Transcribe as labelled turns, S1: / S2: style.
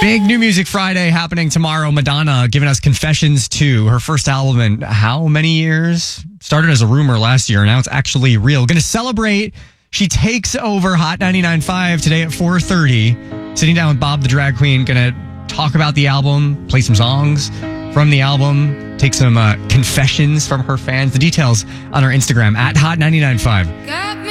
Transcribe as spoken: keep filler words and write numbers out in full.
S1: Big New Music Friday happening tomorrow. Madonna giving us Confessions two, her first album in how many years? Started as a rumor last year, now it's actually real. Going to celebrate. She takes over Hot ninety-nine point five today at four thirty. Sitting down with Bob the Drag Queen. Going to talk about the album, play some songs from the album, take some uh, confessions from her fans. The details on our Instagram at Hot ninety-nine point five.